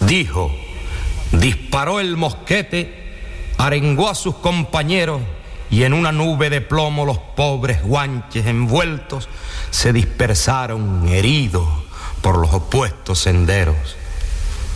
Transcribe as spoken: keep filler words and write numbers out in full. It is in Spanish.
Dijo, disparó el mosquete, arengó a sus compañeros y en una nube de plomo los pobres guanches envueltos se dispersaron heridos por los opuestos senderos.